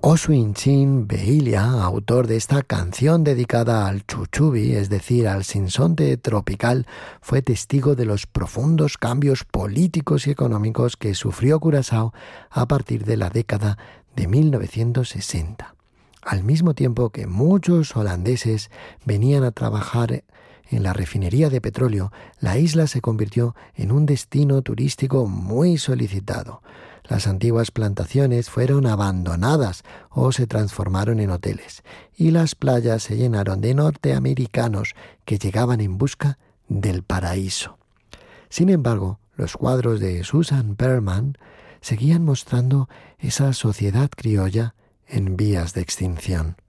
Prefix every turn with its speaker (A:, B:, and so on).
A: Oswin Chin Behilia, autor de esta canción dedicada al chuchubi, es decir, al sinsonte tropical, fue testigo de los profundos cambios políticos y económicos que sufrió Curazao a partir de la década de 1960. Al mismo tiempo que muchos holandeses venían a trabajar en la refinería de petróleo, la isla se convirtió en un destino turístico muy solicitado. Las antiguas plantaciones fueron abandonadas o se transformaron en hoteles, y las playas se llenaron de norteamericanos que llegaban en busca del paraíso. Sin embargo, los cuadros de Susan Perlman seguían mostrando esa sociedad criolla en vías de extinción.